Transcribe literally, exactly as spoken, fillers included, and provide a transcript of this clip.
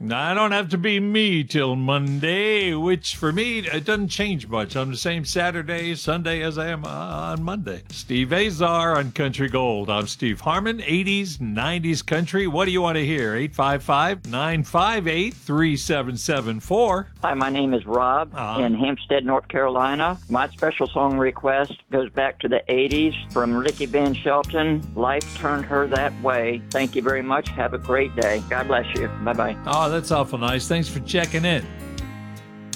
I don't have to be me till Monday, which for me, it doesn't change much. I'm the same Saturday, Sunday as I am uh, on Monday. Steve Azar on Country Gold. I'm Steve Harmon, eighties, nineties country. What do you want to hear? eight five five, nine five eight, three seven seven four. Hi, my name is Rob Uh-huh. in Hempstead, North Carolina. My special song request goes back to the eighties from Ricky Van Shelton. Life Turned Her That Way. Thank you very much. Have a great day. God bless you. Bye-bye. Oh, that's awful nice. Thanks for checking in.